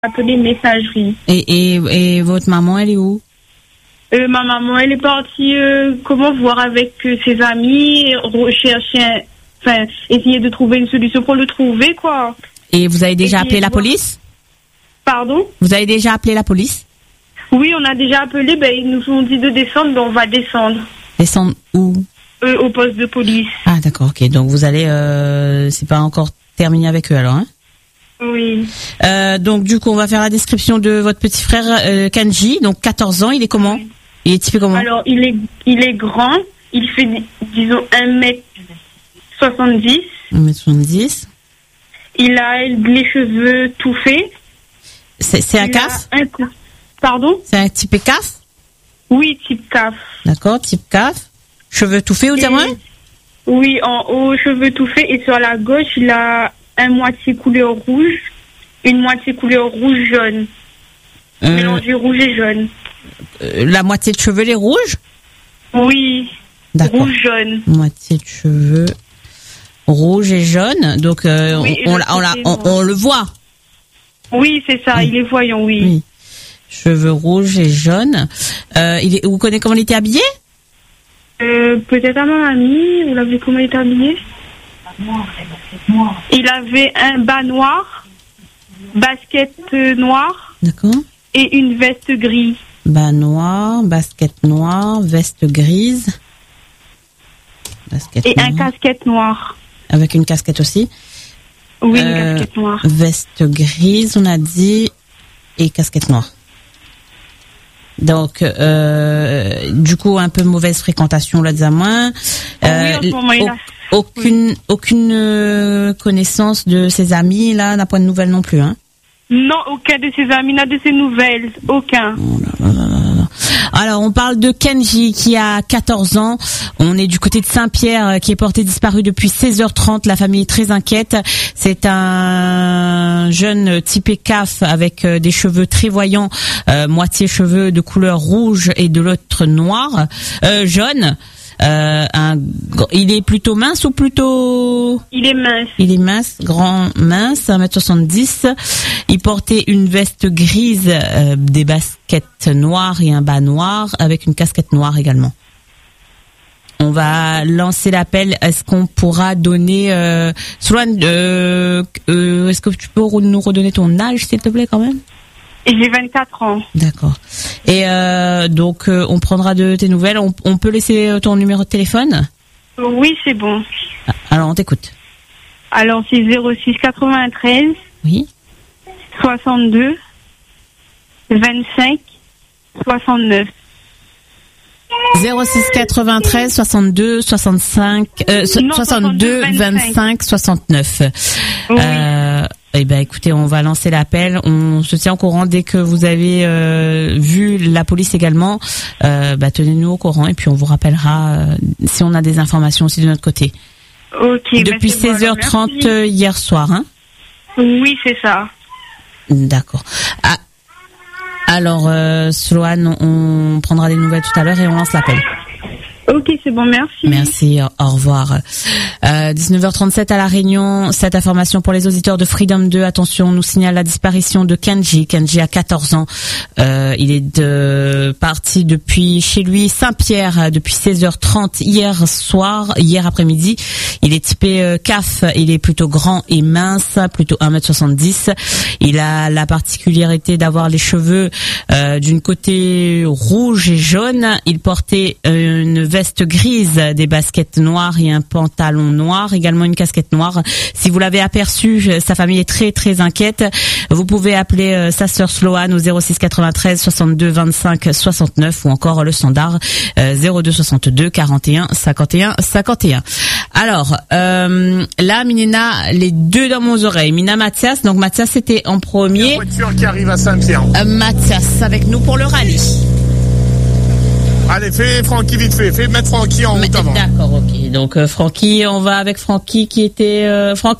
appelé messagerie. Et votre maman, elle est où? Ma maman, elle est partie, voir avec ses amis, rechercher, essayer de trouver une solution pour le trouver, quoi. Et vous avez déjà appelé la police? Pardon? Vous avez déjà appelé la police? Oui, on a déjà appelé, ils nous ont dit de descendre, on va descendre. Descendre où? Au poste de police. Ah, d'accord, ok. Donc vous allez, c'est pas encore terminé avec eux alors, hein? Oui. Donc du coup, on va faire la description de votre petit frère Kenji, donc 14 ans, il est comment? Oui. Il est typé comment? Alors, il est grand, il fait, disons, 1m70. 1m70. Il a les cheveux tout faits. C'est un CAF? Pardon? C'est un type CAF? Oui, type CAF. D'accord, type CAF. Cheveux tout faits, ou diamant? Oui, en haut, cheveux tout faits, et sur la gauche, il a un moitié couleur rouge, une moitié couleur rouge-jaune. Mélangé rouge et jaune. La moitié de cheveux, les rouges? Oui. D'accord. Rouge-jaune. Moitié de cheveux rouge et jaune. Donc, oui, on le voit. Oui, c'est ça, oui. Il est voyant, oui. Oui. Cheveux rouges et jaunes. Vous connaissez comment il était habillé? Peut-être à ma mamie. Vous l'avez comment il était habillé? Il avait un bas noir, basket noir. D'accord. Et une veste grise. Bas noir, basket noir, veste grise. Et un casquette noir. Avec une casquette aussi? Oui, une casquette noire. Veste grise, on a dit, et casquette noire. Donc, du coup, un peu mauvaise fréquentation là d'examen. Oui, en ce moment, il a... Aucune connaissance de ses amis, là, n'a pas de nouvelles non plus, hein? Non, aucun de ses amis n'a de ses nouvelles. Aucun. Oh là là là là. Alors, on parle de Kenji qui a 14 ans. On est du côté de Saint-Pierre qui est porté disparu depuis 16h30. La famille est très inquiète. C'est un jeune typé CAF avec des cheveux très voyants, moitié cheveux de couleur rouge et de l'autre noir, jaune. Il est plutôt mince ou plutôt... Il est mince. Il est mince, grand, mince, 1m70. Il portait une veste grise, des baskets noires et un bas noir avec une casquette noire également. On va lancer l'appel. Est-ce qu'on pourra donner... Sloane, est-ce que tu peux nous redonner ton âge, s'il te plaît, quand même? J'ai 24 ans. D'accord. Et donc, on prendra de tes nouvelles. On peut laisser ton numéro de téléphone? Oui, c'est bon. Alors, on t'écoute. Alors, c'est 06 93. Oui. 62 25 69. 06 93 62 65 62 25 69. Oui. Eh ben, écoutez, on va lancer l'appel. On se tient au courant dès que vous avez vu la police également. Tenez-nous au courant et puis on vous rappellera si on a des informations aussi de notre côté. Ok. Depuis 16h30 hier soir, hein? Oui, c'est ça. D'accord. Ah, alors, Sloane, on prendra des nouvelles tout à l'heure et on lance l'appel. Ok, c'est bon, merci. Merci, au revoir. 19h37 à La Réunion. Cette information pour les auditeurs de Freedom 2. Attention, on nous signale la disparition de Kenji. Kenji a 14 ans. Il est parti depuis chez lui, Saint-Pierre, depuis 16h30 hier après-midi. Il est typé CAF. Il est plutôt grand et mince, plutôt 1m70. Il a la particularité d'avoir les cheveux d'une côté rouge et jaune. Il portait une veste grise, des baskets noires et un pantalon noir, également une casquette noire. Si vous l'avez aperçu, sa famille est très très inquiète. Vous pouvez appeler sa sœur Sloane au 06 93 62 25 69 ou encore le standard 02 62 41 51 51. Alors là, Minina, les deux dans mes oreilles. Mina, Mathias. Donc Mathias c'était en premier. La voiture qui arrive à Saint-Pierre. Mathias avec nous pour le rallye. Allez, fais Francky vite fait. Fais mettre Francky en route avant. D'accord, ok. Donc Francky, on va avec Francky qui était... Francky ?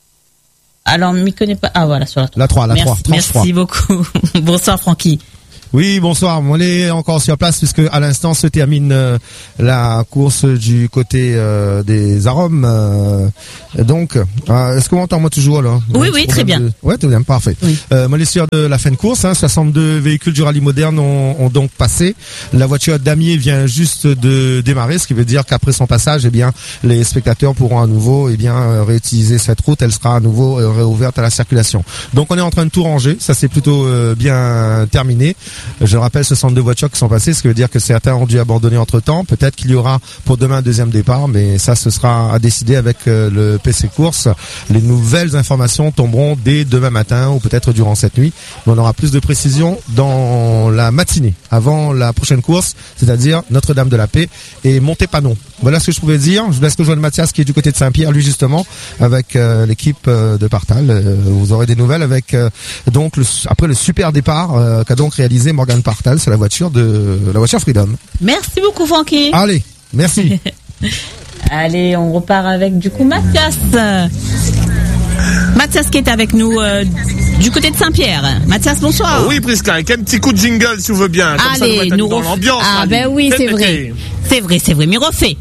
Alors, m'y connais pas. Ah voilà, sur la 3. La 3. Merci beaucoup. Bonsoir Francky. Oui, bonsoir. On est encore sur place puisque à l'instant se termine la course du côté des arômes. Donc, est-ce qu'on m'entend moi toujours là? Oui, très bien. Ouais, très bien, parfait. Oui. Moi, les sueurs de la fin de course, 62 véhicules du rallye moderne ont donc passé. La voiture d'Amier vient juste de démarrer, ce qui veut dire qu'après son passage, eh bien, les spectateurs pourront à nouveau, réutiliser cette route. Elle sera à nouveau réouverte à la circulation. Donc, on est en train de tout ranger. Ça, c'est plutôt bien terminé. Je le rappelle, 62 voitures qui sont passées, ce qui veut dire que certains ont dû abandonner entre-temps. Peut-être qu'il y aura pour demain un deuxième départ, mais ça, ce sera à décider avec le PC Course. Les nouvelles informations tomberont dès demain matin ou peut-être durant cette nuit. Mais on aura plus de précisions dans la matinée, avant la prochaine course, c'est-à-dire Notre-Dame de la Paix et Montépanon. Voilà ce que je pouvais dire. Je vous laisse rejoindre Mathias qui est du côté de Saint-Pierre, lui justement, avec l'équipe de Partal. Vous aurez des nouvelles avec donc après le super départ qu'a donc réalisé Morgan Partal, c'est la voiture Freedom. Merci beaucoup, Francky. Allez, merci. Allez, on repart avec du coup Mathias. Mathias qui est avec nous du côté de Saint-Pierre. Mathias, bonsoir. Oui, Prisca, avec un petit coup de jingle si vous voulez bien. Comme allez, ça, nous dans l'ambiance. Ah ben oui, c'est vrai. C'est vrai, mais refais.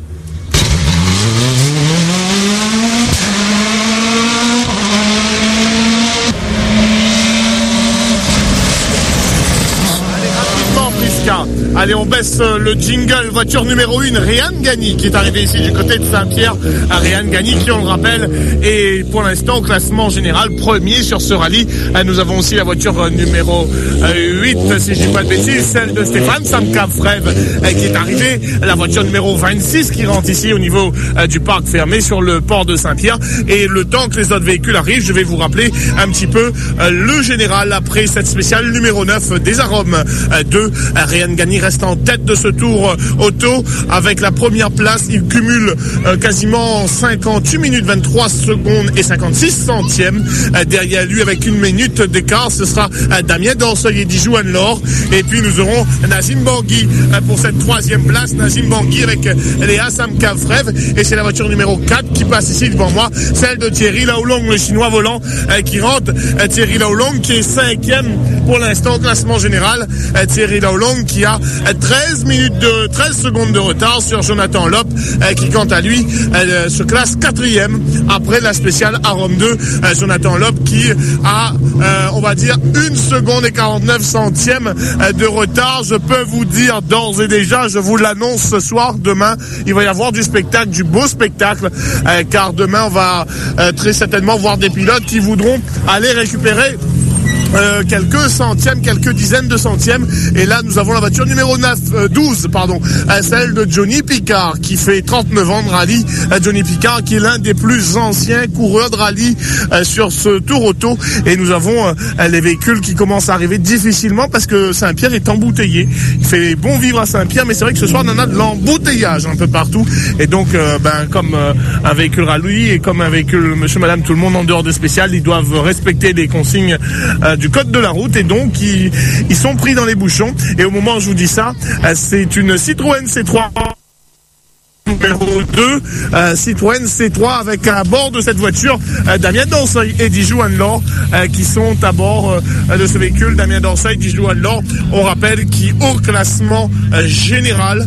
Allez, on baisse le jingle. Voiture numéro 1, Réan Gagny, qui est arrivé ici du côté de Saint-Pierre. Réan Gagny, qui, on le rappelle, est pour l'instant au classement général premier sur ce rallye. Nous avons aussi la voiture numéro 8, si je dis pas de bêtises, celle de Stéphane Samcavrev, qui est arrivée. La voiture numéro 26 qui rentre ici au niveau du parc fermé sur le port de Saint-Pierre. Et le temps que les autres véhicules arrivent, je vais vous rappeler un petit peu le général après cette spéciale numéro 9 des arômes de Réan Gagny reste en tête de ce tour auto avec la première place. Il cumule quasiment 58 minutes 23 secondes et 56 centièmes. Derrière lui avec 1 minute d'écart, ce sera Damien Danseuil et Dijou Anne-Laure. Et puis nous aurons Nazim Bangui pour cette 3e place. Nazim Bangui avec Léa Samcavrev. Et c'est la voiture numéro 4 qui passe ici devant moi, celle de Thierry Laolong, le chinois volant qui rentre. Thierry Laolong qui est 5e pour l'instant au classement général. Thierry Laolong qui a 13 secondes de retard sur Jonathan Lopp, qui quant à lui se classe 4e après la spéciale Arôme 2. Jonathan Lopp qui a on va dire 1 seconde et 49 centièmes de retard. Je peux vous dire d'ores et déjà, je vous l'annonce ce soir, demain il va y avoir du spectacle, du beau spectacle, car demain on va très certainement voir des pilotes qui voudront aller récupérer quelques centièmes, quelques dizaines de centièmes. Et là, nous avons la voiture numéro 12, celle de Johnny Picard, qui fait 39 ans de rallye. Johnny Picard, qui est l'un des plus anciens coureurs de rallye sur ce tour auto. Et nous avons les véhicules qui commencent à arriver difficilement parce que Saint-Pierre est embouteillé. Il fait bon vivre à Saint-Pierre, mais c'est vrai que ce soir, on en a de l'embouteillage un peu partout. Et donc, comme un véhicule rallye et comme un véhicule monsieur, madame, tout le monde en dehors de spécial, ils doivent respecter les consignes du code de la route et donc ils sont pris dans les bouchons. Et au moment où je vous dis ça, c'est une Citroën C3 numéro 2, Citroën C3 avec à bord de cette voiture Damien Danseuil et Dijou Anne-Laure qui sont à bord de ce véhicule. Damien Danseuil, Dijou Anne-Laure, on rappelle, qui au classement général,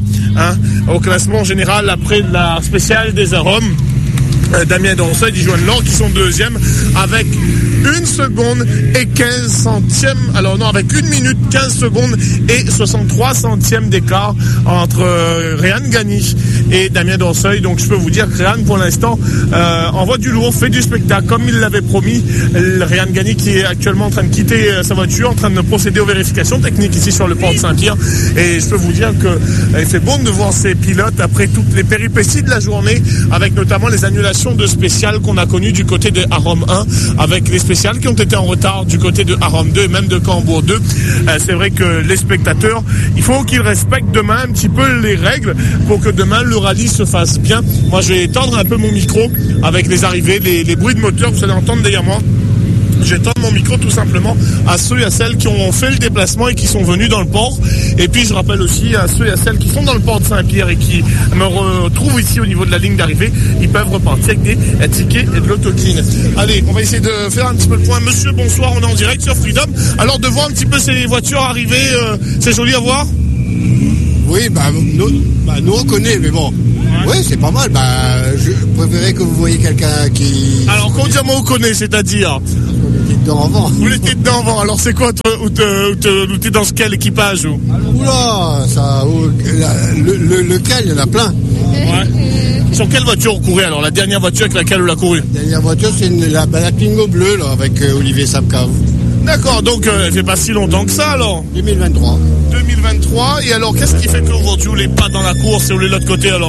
après la spéciale des arômes, Damien Danseuil, Dijou Anne-Laure qui sont 2e avec 1 seconde et 15 centièmes, avec 1 minute 15 secondes et 63 centièmes d'écart entre Réan Gagny et Damien Danseuil. Donc je peux vous dire que Réan pour l'instant envoie du lourd, fait du spectacle comme il l'avait promis. Réan Gagny qui est actuellement en train de quitter sa voiture, en train de procéder aux vérifications techniques ici sur le port de Saint-Pierre. Et je peux vous dire que il fait bon de voir ces pilotes après toutes les péripéties de la journée, avec notamment les annulations de spéciales qu'on a connues du côté de Arôme 1, avec les spéciales qui ont été en retard du côté de Arôme 2 et même de Cambourg 2. C'est vrai que les spectateurs, il faut qu'ils respectent demain un petit peu les règles pour que demain le rallye se fasse bien. Moi je vais étendre un peu mon micro avec les arrivées, les bruits de moteur que vous allez entendre derrière moi. je tends mon micro tout simplement à ceux et à celles qui ont fait le déplacement et qui sont venus dans le port. Et puis je rappelle aussi à ceux et à celles qui sont dans le port de Saint-Pierre et qui me retrouvent ici au niveau de la ligne d'arrivée, ils peuvent repartir avec des tickets et de l'autoclean. Allez, on va essayer de faire un petit peu le point. Monsieur, bonsoir, on est en direct sur Freedom. Alors de voir un petit peu ces voitures arriver, c'est joli à voir? Oui, nous on connaît, mais bon. Oui, c'est pas mal. Je préférais que vous voyiez quelqu'un qui... Alors, quand on connaît, c'est-à-dire? Vous l'étiez dedans avant. Alors, c'est quoi, où t'es dans quel équipage? Oula, lequel, il y en a plein. Ouais. Sur quelle voiture vous courez alors? La dernière voiture avec laquelle vous la courez? La dernière voiture, c'est la Twingo bleue, là, avec Olivier Sapcave. D'accord, donc elle fait pas si longtemps que ça alors? 2023. 2023, et alors qu'est-ce qui fait qu'aujourd'hui vous n'êtes pas dans la course et vous êtes de l'autre côté alors?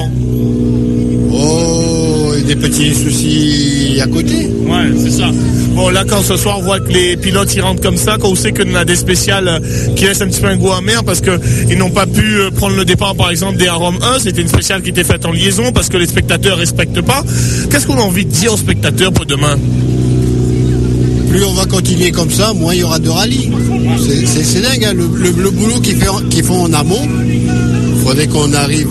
Oh, des petits soucis à côté. Ouais, c'est ça. Bon, là, quand ce soir on voit que les pilotes ils rentrent comme ça, quand on sait qu'on a des spéciales qui laissent un petit peu un goût amer parce qu'ils n'ont pas pu prendre le départ par exemple des Arom 1, c'était une spéciale qui était faite en liaison parce que les spectateurs respectent pas. Qu'est-ce qu'on a envie de dire aux spectateurs pour demain? Plus on va continuer comme ça, moins il y aura de rallye. C'est dingue, hein, le boulot qu'ils font en amont. Il faudrait qu'on arrive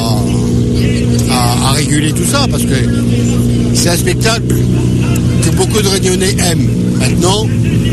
à réguler tout ça, parce que c'est un spectacle que beaucoup de Réunionnais aiment. Maintenant,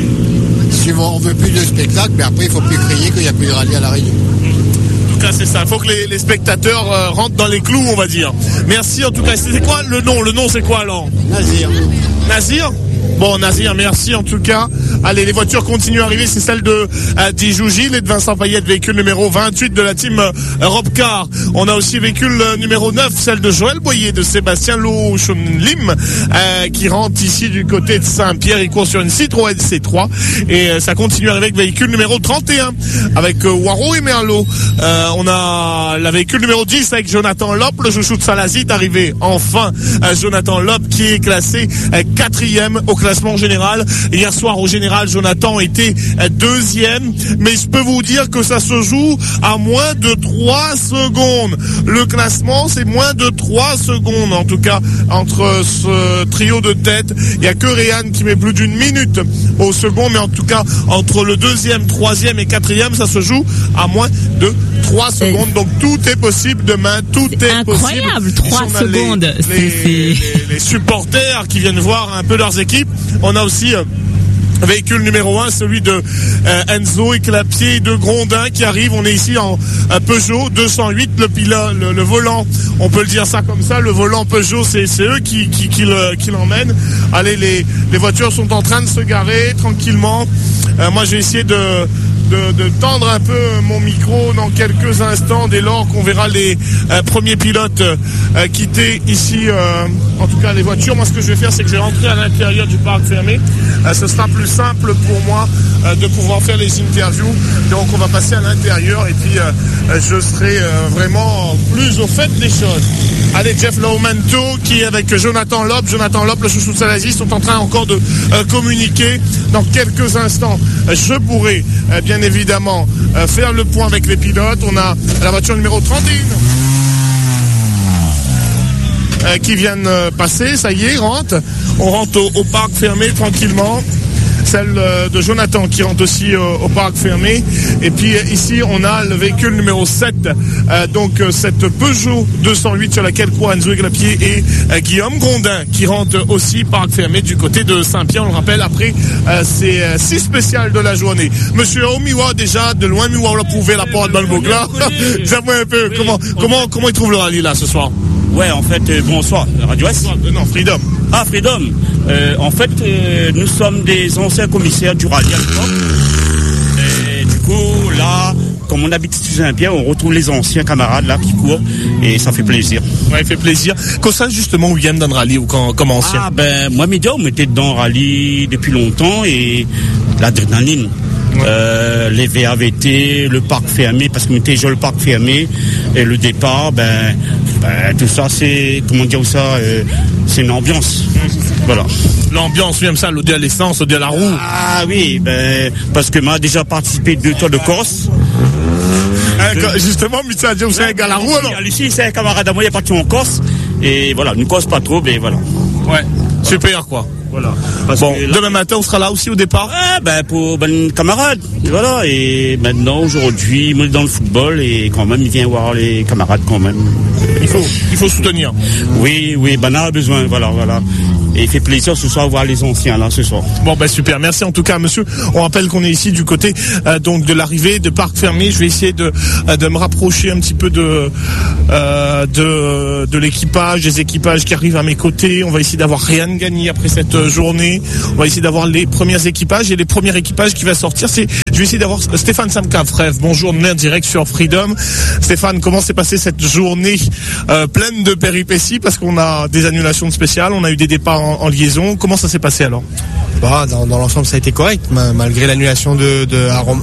si on veut plus de spectacle, mais après il faut plus crier qu'il n'y a plus de rallye à la Réunion. En tout cas, c'est ça. Il faut que les spectateurs rentrent dans les clous, on va dire. Merci en tout cas. C'est quoi le nom? Le nom, c'est quoi alors? Nazir. Nazir? Bon, Nazir, merci en tout cas. Allez, les voitures continuent à arriver. C'est celle de Dijou Gilles et de Vincent Payette, véhicule numéro 28 de la team Robcar. On a aussi véhicule numéro 9, celle de Joël Boyer, de Sébastien Lim, qui rentre ici du côté de Saint-Pierre. Il court sur une Citroën C3. Et ça continue à arriver avec véhicule numéro 31, avec Waro et Merlot. On a la véhicule numéro 10 avec Jonathan Lopp, le chouchou de Salazit, arrivé enfin. Jonathan Lopp qui est classé 4e au classement général. Hier soir au général, Jonathan était 2e, mais je peux vous dire que ça se joue à moins de 3 secondes. Le classement, c'est moins de 3 secondes en tout cas entre ce trio de tête. Il n'y a que Réan qui met plus d'une minute au second, mais en tout cas entre le 2e, 3e et 4e, ça se joue à moins de 3 secondes. Donc tout est possible demain, tout est incroyable, possible. 3 secondes. Les supporters qui viennent voir un peu leurs équipes. On a aussi véhicule numéro 1, celui de Enzo et Clapier de Grondin qui arrive. On est ici en Peugeot 208, le volant, on peut le dire ça comme ça, le volant Peugeot, c'est eux qui l'emmènent. Allez, les voitures sont en train de se garer tranquillement. Moi je vais essayer de tendre un peu mon micro dans quelques instants, dès lors qu'on verra les premiers pilotes quitter ici, en tout cas les voitures. Moi ce que je vais faire, c'est que je vais rentrer à l'intérieur du parc fermé. Ce sera plus simple pour moi de pouvoir faire les interviews. Donc on va passer à l'intérieur et puis je serai vraiment plus au fait des choses. Allez, Jeff Laumento qui est avec Jonathan Lopp, le chouchou de Salazzi, sont en train encore de communiquer. Dans quelques instants, je pourrai bien évidemment faire le point avec les pilotes. On a la voiture numéro 31 qui viennent passer, ça y est, on rentre au parc fermé tranquillement. Celle de Jonathan qui rentre aussi au parc fermé. Et puis ici on a le véhicule numéro 7, donc cette Peugeot 208 sur laquelle courent Enzo Glapier et Guillaume Grondin qui rentre aussi parc fermé du côté de Saint-Pierre. On le rappelle, après ces 6 spéciales de la journée. Monsieur Omiwa, déjà de loin, Miwa l'a prouvé la porte dans le Bogla. Dis-moi un peu comment il trouve le rallye là ce soir? Ouais, en fait, bonsoir, Radio S. Non, Freedom. Ah, Freedom. En fait, nous sommes des anciens commissaires du rallye à l'époque. Et du coup, là, comme on habite sur Saint-Pierre, on retrouve les anciens camarades là qui courent et ça fait plaisir. Ouais, il fait plaisir. Comme ça, justement, où viennent dans le rallye ou comme ancien? Ah, ben, moi, média, on était dans le rallye depuis longtemps et l'adrénaline. Les VAVT, le parc fermé, parce que nous étions le parc fermé, et le départ, tout ça, c'est, comment dire ça, c'est une ambiance. Voilà. L'ambiance, même ça, l'odeur à l'essence, l'odeur à la roue. Ah oui, parce que moi, déjà participé 2 tours de Corse. Justement, Mitsa a dit, vous avez un gars à la roue, alors? Lucie, c'est un camarade à moi, il est parti en Corse, et voilà, nous Corse pas trop, mais voilà. Ouais, super, quoi. Voilà. Bon, demain matin, on sera là aussi au départ. Pour camarades. Voilà. Et maintenant, aujourd'hui, on est dans le football et quand même, il vient voir les camarades quand même. Il faut soutenir. Oui, Bana a besoin. Voilà. Et il fait plaisir ce soir de voir les anciens là ce soir. Bon super, merci en tout cas monsieur. On rappelle qu'on est ici du côté donc de l'arrivée de Parc Fermé. Je vais essayer de me rapprocher un petit peu de l'équipage, des équipages qui arrivent à mes côtés. On va essayer d'avoir Réan Gagny après cette journée. On va essayer d'avoir les premiers équipages et les premiers équipages qui va sortir. Je vais essayer d'avoir Stéphane Samkavrev. Bonjour, on est en direct sur Freedom. Stéphane, comment s'est passée cette journée pleine de péripéties parce qu'on a des annulations spéciales, on a eu des départs en liaison. Comment ça s'est passé alors ? Dans l'ensemble, ça a été correct, malgré l'annulation de Arom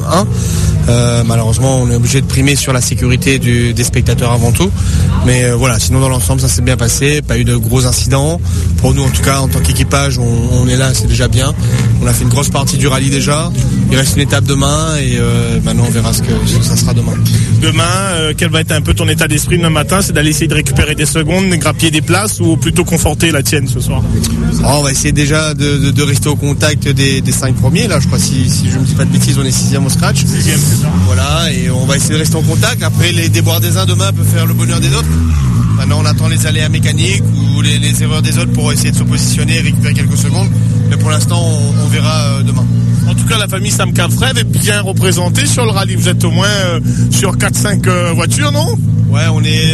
1. Malheureusement, on est obligé de primer sur la sécurité des spectateurs avant tout. Mais voilà, sinon dans l'ensemble, ça s'est bien passé. Pas eu de gros incidents. Pour nous, en tout cas, en tant qu'équipage, on est là, c'est déjà bien. On a fait une grosse partie du rallye déjà. Il reste une étape demain et maintenant on verra ce que ça sera demain. Demain, quel va être un peu ton état d'esprit demain matin ? C'est d'aller essayer de récupérer des secondes, de grappiller des places ou plutôt conforter la tienne ce soir ? On va essayer déjà de rester au contact des 5 premiers. Là, je crois, si je ne dis pas de bêtises, on est 6e au scratch. 6e, c'est ça. Voilà, et on va essayer de rester en contact. Après, les déboires des uns demain peuvent faire le bonheur des autres. Maintenant, on attend les aléas mécaniques ou les erreurs des autres pour essayer de se positionner et récupérer quelques secondes. Mais pour l'instant, on verra demain. En tout cas, la famille Samkavrev est bien représentée sur le rallye. Vous êtes au moins sur 4-5 voitures, non ? Ouais, on est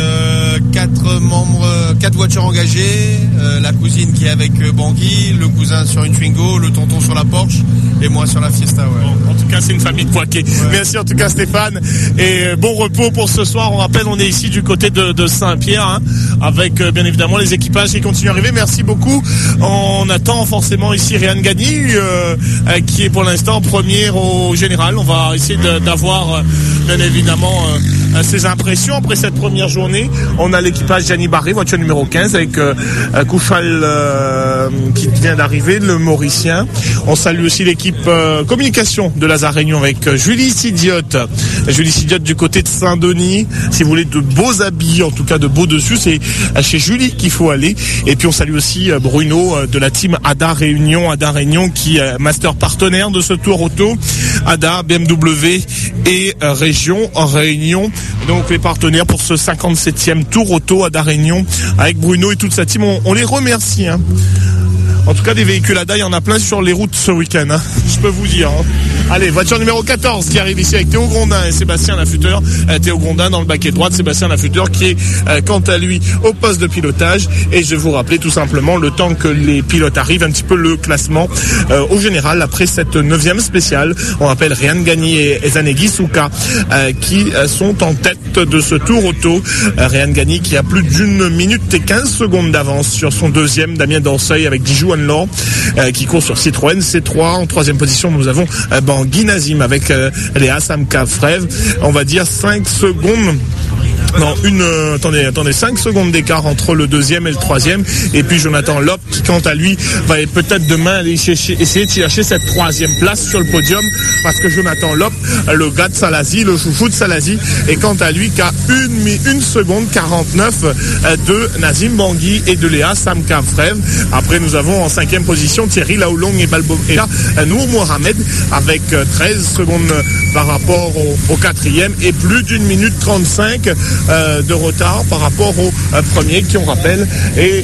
4 membres, 4 voitures engagées, la cousine qui est avec Bangui, le cousin sur une Twingo, le tonton sur la Porsche et moi sur la Fiesta. Ouais. Bon, en tout cas, c'est une famille de Poitiers. Ouais. Merci en tout cas Stéphane et bon repos pour ce soir. On rappelle, on est ici du côté de Saint-Pierre avec bien évidemment les équipages qui continuent à arriver. Merci beaucoup. On attend forcément ici Réan Gagny qui est pour l'instant premier au général. On va essayer d'avoir bien évidemment ses impressions après cette première journée. On a l'équipage Gianni Barré, voiture numéro 15 avec Koufal qui vient d'arriver, le Mauricien. On salue aussi l'équipe communication de Lazare Réunion avec Julie Sidiote. Julie Sidiote du côté de Saint-Denis. Si vous voulez de beaux habits, en tout cas de beaux dessus, c'est chez Julie qu'il faut aller. Et puis on salue aussi Bruno de la team Ada Réunion qui est master partenaire de ce tour auto. Ada, BMW et Région en Réunion. Donc les partenaires pour ce 57e tour auto Ada Réunion avec Bruno et toute sa team. On les remercie. En tout cas, des véhicules Ada, il y en a plein sur les routes ce week-end. Je peux vous dire. Allez, voiture numéro 14 qui arrive ici avec Théo Grondin et Sébastien Lafuteur. Théo Grondin dans le baquet droite, Sébastien Lafuteur qui est quant à lui au poste de pilotage. Et je vais vous rappeler tout simplement le temps que les pilotes arrivent, un petit peu le classement au général après cette 9e spéciale. On rappelle Réan Gagny et Zanegui Souka qui sont en tête de ce tour auto. Réan Gagny qui a plus d'1 minute et 15 secondes d'avance sur son deuxième, Damien Danseuil avec Dijou Anlor qui court sur Citroën C3. En 3e position, nous avons Bangui Nazim avec Léa Samkavrev. On va dire 5 secondes. Non, attendez, 5 secondes d'écart entre le deuxième et le troisième. Et puis Jonathan Lopp qui, quant à lui, va peut-être demain aller essayer de chercher cette 3e place sur le podium. Parce que Jonathan Lopp, le gars de Salazie, le chouchou de Salazie, est quant à lui qu'à 1 seconde 49 de Nazim Bangui et de Léa Samkavrev. Après, nous avons en 5e position Thierry Laoulong et Balboa Nour Mohamed avec 13 secondes par rapport au 4e et plus d'1 minute 35 de retard par rapport aux premiers qui, on rappelle, et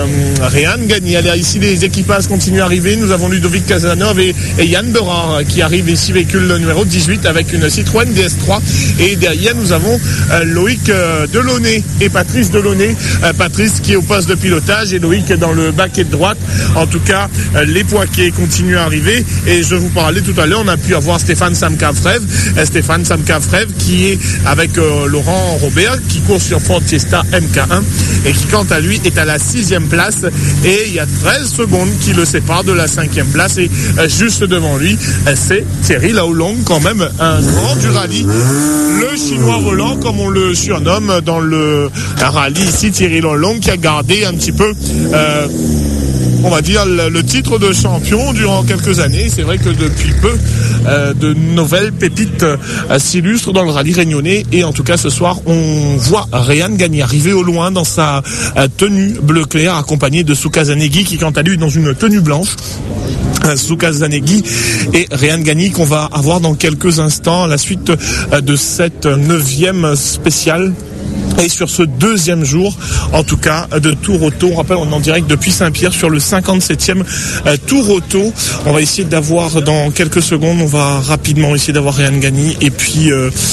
Réan Gagny. Allez, ici les équipages continuent à arriver. Nous avons Ludovic Casanov et Yann Berard qui arrivent ici, véhicule numéro 18 avec une Citroën DS3. Et derrière, nous avons Loïc Delaunay et Patrice Delaunay. Patrice qui est au poste de pilotage et Loïc dans le baquet de droite. En tout cas, les Poitiers continuent à arriver. Et je vous parlais tout à l'heure, on a pu avoir Stéphane Samkavrev. Stéphane Samkavrev qui est avec Laurent Robert qui court sur Ford Fiesta MK1 et qui, quant à lui, est à la 6e place et il y a 13 secondes qui le séparent de la 5e place et juste devant lui, c'est Thierry Laoulong, quand même un grand du rallye, le chinois volant comme on le surnomme dans le rallye ici. Thierry Laoulong qui a gardé un petit peu on va dire, le titre de champion durant quelques années. C'est vrai que depuis peu, de nouvelles pépites s'illustrent dans le rallye réunionnais. Et en tout cas, ce soir, on voit Réan Gagny arriver au loin dans sa tenue bleu clair, accompagné de Souka Zanegui, qui quant à lui est dans une tenue blanche. Souka Zanegui et Réan Gagny qu'on va avoir dans quelques instants à la suite de cette 9e spéciale. Et sur ce deuxième jour, en tout cas, de Tour Auto, on rappelle, on est en direct depuis Saint-Pierre sur le 57e Tour Auto. On va essayer d'avoir dans quelques secondes, on va rapidement essayer d'avoir Réan Gagny. Et puis,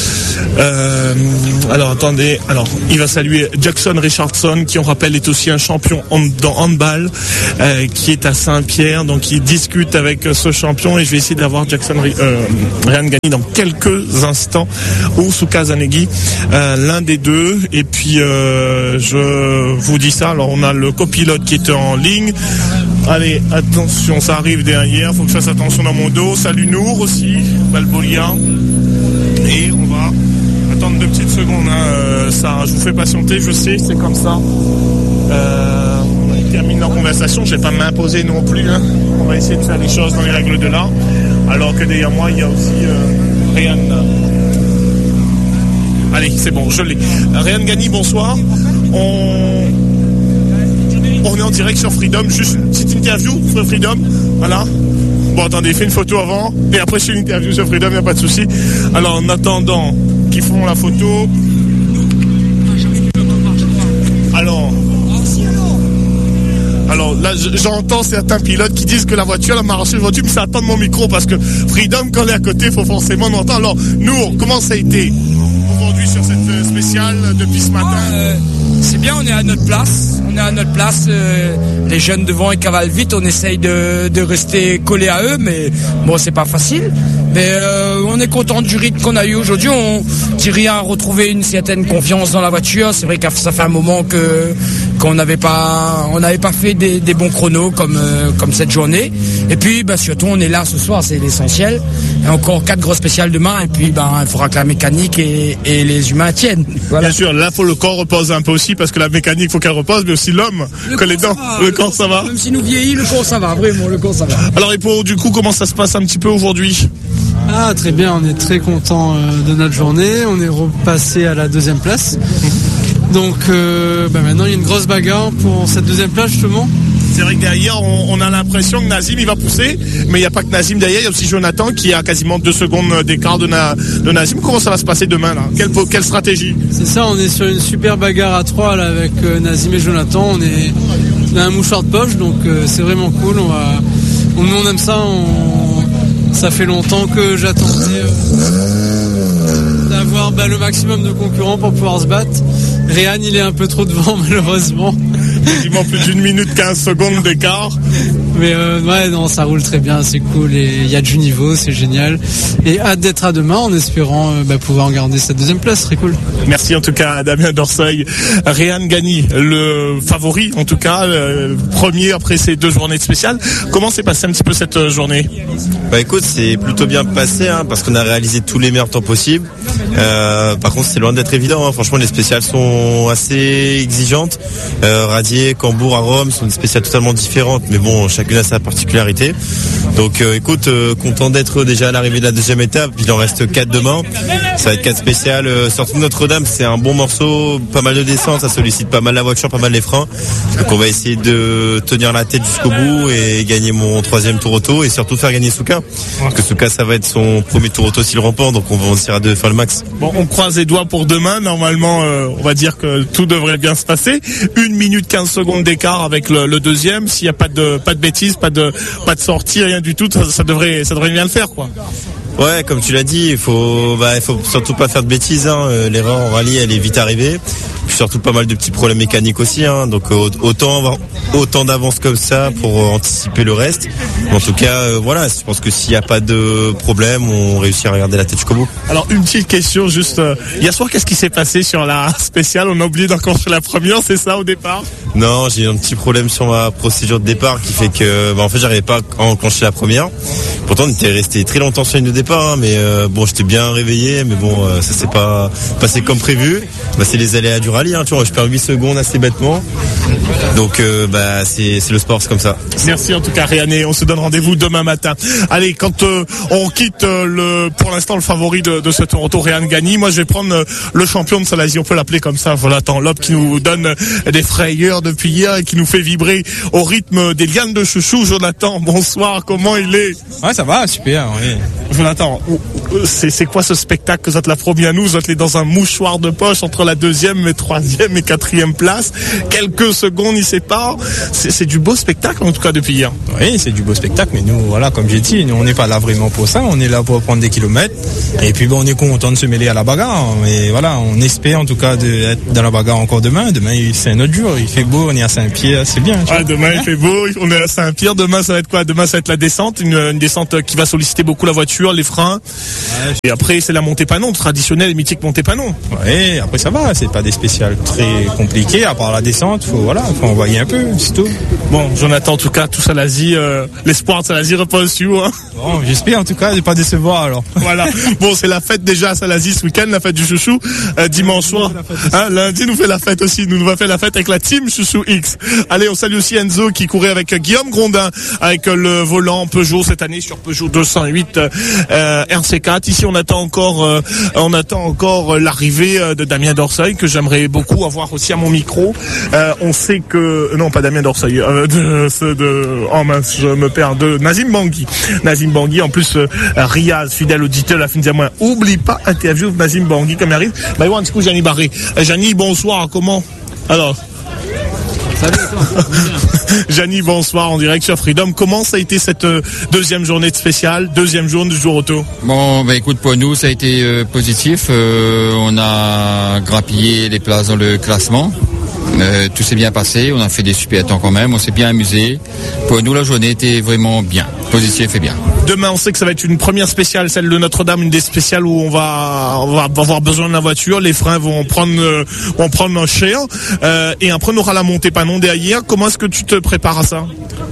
alors attendez, il va saluer Jackson Richardson, qui on rappelle est aussi un champion dans handball, qui est à Saint-Pierre, donc il discute avec ce champion. Et je vais essayer d'avoir Réan Gagny dans quelques instants, ou Souka Zanegui, l'un des deux. Et puis je vous dis ça, alors on a le copilote qui est en ligne. Allez, attention, ça arrive derrière, faut que je fasse attention dans mon dos. Salut Nour aussi, Balbolia. Et on va attendre 2 petites secondes, ça, je vous fais patienter, je sais, c'est comme ça. On termine la conversation, je vais pas m'imposer non plus, on va essayer de faire les choses dans les règles de l'art. Alors que derrière moi, il y a aussi Réan. Allez, c'est bon, je l'ai. Réan Gagny, bonsoir. On est en direct sur Freedom, juste une petite interview sur Freedom, voilà. Bon, attendez, fais une photo avant, et après je fais une interview sur Freedom, il n'y a pas de souci. Alors, en attendant qu'ils font la photo... Alors là, j'entends certains pilotes qui disent que la voiture, elle m'a arraché le voiture, mais ça attend de mon micro, parce que Freedom, quand elle est à côté, il faut forcément l'entendre. Alors, Nour, comment ça a été aujourd'hui sur cette spéciale depuis ce matin? C'est bien, on est à notre place. Les jeunes devant ils cavalent vite. On essaye de rester collé à eux, mais bon, c'est pas facile. Mais on est content du rythme qu'on a eu aujourd'hui. Thierry a retrouvé une certaine confiance dans la voiture. C'est vrai que ça fait un moment qu'on n'avait pas fait des bons chronos comme cette journée. Et puis surtout on est là ce soir, c'est l'essentiel. Et encore 4 grosses spéciales demain. Et puis il faudra que la mécanique et les humains tiennent. Voilà. Bien sûr, là faut le corps repose un peu aussi, parce que la mécanique faut qu'elle repose, mais aussi l'homme. Le corps ça va. Même si nous vieillit, le corps ça va, vraiment, le corps ça va. Alors et pour du coup, comment ça se passe un petit peu aujourd'hui? Ah, très bien, on est très content de notre journée. On est repassé à la 2e place. Donc maintenant il y a une grosse bagarre pour cette 2e place justement. C'est vrai que derrière on a l'impression que Nazim il va pousser, mais il n'y a pas que Nazim derrière, il y a aussi Jonathan qui a quasiment 2 secondes d'écart de Nazim. Comment ça va se passer demain là? Quelle stratégie? C'est ça, on est sur une super bagarre à 3 là, avec Nazim et Jonathan. On a un mouchoir de poche, donc c'est vraiment cool. Nous on aime ça. Ça fait longtemps que j'attendais d'avoir le maximum de concurrents pour pouvoir se battre. Réan, il est un peu trop devant malheureusement. Quasiment plus d'1 minute 15 secondes d'écart. Mais ça roule très bien, c'est cool et il y a du niveau, c'est génial. Et hâte d'être à demain en espérant pouvoir garder cette 2e place, très cool. Merci en tout cas à Damien Dorseuil. Réan Gagny, le favori en tout cas, le premier après ces 2 journées spéciales. Comment s'est passé un petit peu cette journée? Écoute, c'est plutôt bien passé parce qu'on a réalisé tous les meilleurs temps possibles. Par contre, c'est loin d'être évident. Franchement, les spéciales sont assez exigeantes. Radier, Cambourg, à Rome sont des spéciales totalement différentes, mais bon, chacune a sa particularité. Donc écoute, content d'être déjà à l'arrivée de la 2e étape. Il en reste 4 demain. Ça va être 4 spéciales. Surtout Notre-Dame, c'est un bon morceau, pas mal de descente, ça sollicite pas mal la voiture, pas mal les freins. Donc on va essayer de tenir la tête jusqu'au bout et gagner mon 3e tour auto et surtout faire gagner Souka. Parce que Souka, ça va être son premier tour auto s'il remporte, donc on va essaier de faire le max. Bon, on croise les doigts pour demain. Normalement, on va dire que tout devrait bien se passer. 1 minute 15 secondes d'écart avec le 2e. S'il n'y a pas de bêtises, pas de sortie, rien du tout, ça devrait bien le faire, quoi. Ouais, comme tu l'as dit, il faut surtout pas faire de bêtises. L'erreur en rallye, elle est vite arrivée. Puis surtout pas mal de petits problèmes mécaniques aussi. Donc autant avoir autant d'avance comme ça pour anticiper le reste. En tout cas, je pense que s'il n'y a pas de problème, on réussit à regarder la tête jusqu'au bout. Alors une petite question juste. Hier soir, qu'est-ce qui s'est passé sur la spéciale? On a oublié d'enclencher la première, c'est ça au départ? Non, j'ai eu un petit problème sur ma procédure de départ qui fait que j'arrivais pas à enclencher la première. Pourtant on était resté très longtemps sur la ligne de départ, mais j'étais bien réveillé, mais ça s'est pas passé comme prévu. C'est les aléas du rallye. rallye, hein, tu vois, je perds 8 secondes assez bêtement. Donc c'est le sport, c'est comme ça. Merci en tout cas Ryan, et on se donne rendez-vous demain matin. Allez, quand on quitte pour l'instant le favori de ce Toronto, Ryan Gagny, moi je vais prendre le champion de Salazie, on peut l'appeler comme ça, Jonathan Lob, qui nous donne des frayeurs depuis hier et qui nous fait vibrer au rythme des lianes de chouchou. Jonathan, bonsoir, comment il est? Ouais, ça va, super, oui. Jonathan, c'est quoi ce spectacle que vous êtes la première à nous? Vous êtes dans un mouchoir de poche entre la 2e et 3e et 4e place. Quelques secondes, il sépare. C'est du beau spectacle, en tout cas, depuis hier. Oui, c'est du beau spectacle, mais nous, voilà, comme j'ai dit, nous, on n'est pas là vraiment pour ça. On est là pour prendre des kilomètres. Et puis, on est content de se mêler à la bagarre. Mais voilà, on espère, en tout cas, d'être dans la bagarre encore demain. Demain, c'est un autre jour. Il fait beau, on est à Saint-Pierre, c'est bien. Ouais, demain, il fait beau, on est à Saint-Pierre. Demain, ça va être quoi? Demain, ça va être la descente. Une descente qui va solliciter beaucoup la voiture, les freins. Ouais. Et après, c'est la montée Panon, traditionnelle et mythique montée Panon. Oui, après, ça va. C'est pas des spéciales très compliquées, à part la descente. Faut envoyer un peu, c'est tout. Bon, Jonathan, en tout cas, tout Salazie, l'espoir de Salazie repose sur vous, hein. Bon, j'espère, en tout cas, de pas décevoir, alors. Voilà. Bon, c'est la fête déjà à Salazie ce week-end, la fête du chouchou, dimanche soir. Hein, lundi, nous fait la fête aussi. Nous va faire la fête avec la team Chouchou X. Allez, on salue aussi Enzo qui courait avec Guillaume Grondin, avec le volant Peugeot cette année sur Peugeot 208, RC4. Ici, on attend encore l'arrivée de Damien Dorseuil, que j'aimerais beaucoup avoir aussi à mon micro. On sait que, non, pas Damien Dorseuil, je me perds, de Nazim Bangui. Nazim Bangui, en plus, Riaz, fidèle auditeur, la fin de mois. Oublie pas, interview de Nazim Bangui, comme il arrive. Bah, un petit coup, Jani Barré. Jani, bonsoir, comment? Alors. Salut, toi. Jani, bonsoir, en direct sur Freedom. Comment ça a été cette deuxième journée de spécial, deuxième journée du jour auto? Bon, écoute, pour nous, ça a été positif. On a grappillé les places dans le classement. Tout s'est bien passé, on a fait des super temps quand même, on s'est bien amusé. Pour nous, la journée était vraiment bien, positif et bien. Demain, on sait que ça va être une première spéciale, celle de Notre-Dame, une des spéciales où on va avoir besoin de la voiture, les freins vont prendre cher, et après on aura la montée Panon derrière. Comment est-ce que tu te prépares à ça?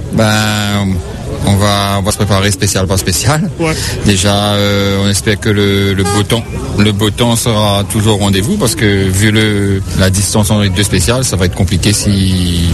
On va se préparer spécial par spécial. Ouais. Déjà, on espère que le beau temps sera toujours au rendez-vous, parce que vu la distance entre les deux spéciales, ça va être compliqué si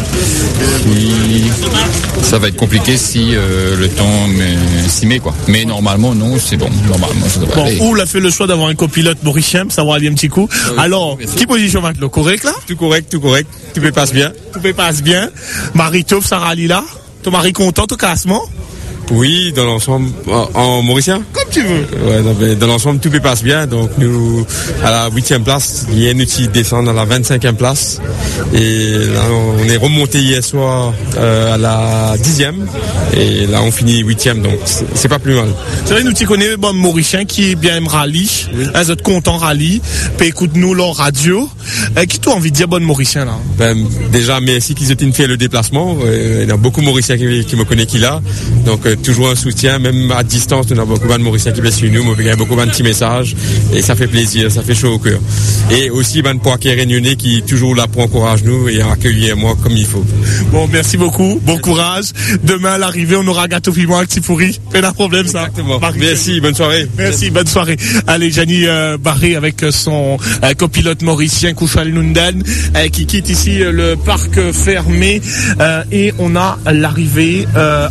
le temps s'y met, quoi. Mais normalement, non, c'est bon. Normalement, ça devrait aller. Oul a fait le choix d'avoir un copilote mauricien, ça va aller un petit coup. Alors, qui position va être le correct là? Tout correct. Tout me passe bien. Marie-Taupe, Sarah Ali là? Ton mari content au classement? Oui, dans l'ensemble, en mauricien? Comme tu veux. Ouais, dans l'ensemble, tout se passe bien. Donc, nous, à la 8e place, il y a une qui descend à la 25e place. Et là, on est remonté hier soir à la 10e. Et là, on finit 8e. Donc, c'est pas plus mal. C'est vrai, nous t'y connaissons, bon, mauricien qui bien rallye. Oui. Vous êtes content rallye. Puis écoute-nous, là, en radio. Qui t'a envie de dire bon mauricien, là? Déjà, merci qu'ils aient fait le déplacement. Il y a beaucoup de mauriciens qui me connaissent qui là. Donc, toujours un soutien, même à distance, nous avons beaucoup de mauriciens qui viennent sur nous, il y a beaucoup de petits messages, et ça fait plaisir, ça fait chaud au cœur. Et aussi, Poitiers Réunionnais qui est toujours là pour encourager nous et accueillir moi comme il faut. Bon, merci beaucoup, bon courage. Demain à l'arrivée, on aura gâteau piment avec Tipouri. Pas de problème, ça. Exactement. Merci, bonne soirée. Merci, bonne soirée. Allez, Jani Barré avec son copilote mauricien Kouchal Nunden qui quitte ici le parc fermé, et on a l'arrivée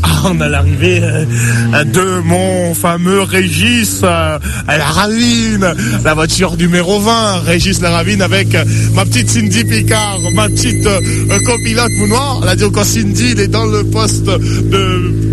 de mon fameux Régis Laravine, la voiture numéro 20, Régis Laravine, avec ma petite Cindy Picard, ma petite copilote mounoir. Elle a dit quand Cindy, il est dans le poste de